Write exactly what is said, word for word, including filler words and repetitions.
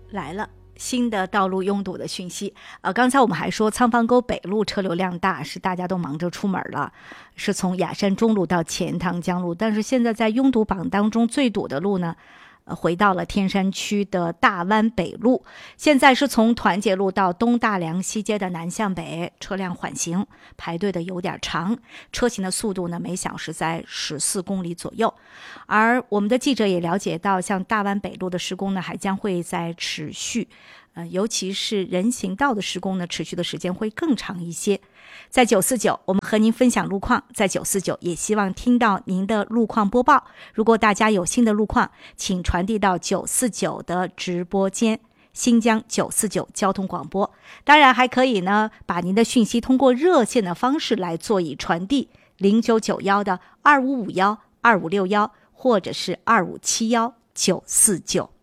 来了。新的道路拥堵的讯息，呃，刚才我们还说仓房沟北路车流量大，是大家都忙着出门了，是从雅山中路到钱塘江路，但是现在在拥堵榜当中最堵的路呢，呃，回到了天山区的大湾北路，现在是从团结路到东大梁西街的南向北，车辆缓行，排队的有点长，车行的速度呢每小时在十四公里左右。而我们的记者也了解到，像大湾北路的施工呢还将会在持续，呃，尤其是人行道的施工呢，持续的时间会更长一些。在九四九，我们和您分享路况，在九四九也希望听到您的路况播报。如果大家有新的路况，请传递到九四九的直播间，新疆九四九交通广播。当然还可以呢，把您的讯息通过热线的方式来做以传递，零九九幺的二五五幺二五六幺，或者是二五七幺九四九。